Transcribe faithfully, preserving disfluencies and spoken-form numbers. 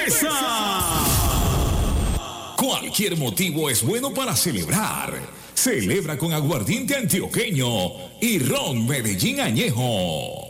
cerveza. Cualquier motivo es bueno para celebrar. Celebra con aguardiente antioqueño y ron Medellín Añejo.